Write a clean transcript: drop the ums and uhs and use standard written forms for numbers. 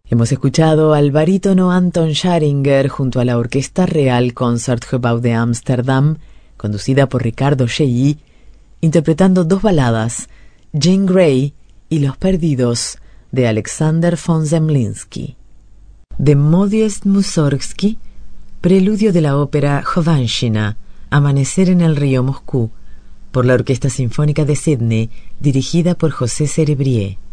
Hemos escuchado al barítono Anton Scharinger junto a la Orquesta Real Concertgebouw de Ámsterdam, conducida por Ricardo Chailly, interpretando dos baladas, Jane Grey y Los Perdidos, de Alexander von Zemlinsky. De Modest Mussorgsky, preludio de la ópera Jovanshina, Amanecer en el río Moscú, por la Orquesta Sinfónica de Sydney, dirigida por José Cerebrier.